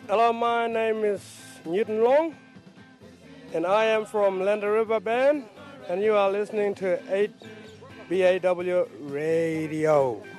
Hello, my name is Newton Long, and I am from Lander River Band, and you are listening to 8BAW Radio.